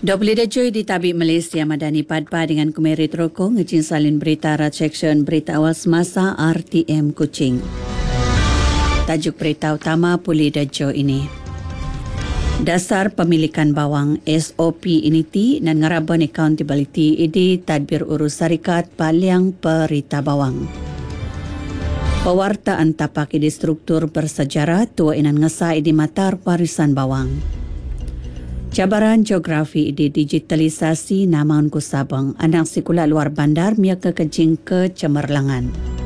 Joy di Tabik Malaysia Madani Padpa dengan Kumerit Rokong ngejin salin berita section berita awal semasa RTM Kuching. Tajuk berita utama Puli Dajo ini. Dasar pemilikan bawang SOP Unity dan Ngaraban Accountability idi tadbir urus syarikat paliang perita bawang. Pewartaan tapak idi struktur bersejarah tua inan ngesai di matar warisan bawang. Cabaran geografi di digitalisasi Namaun ku Sabang, anak sekolah luar bandar miak kekejing ke Cemerlangan.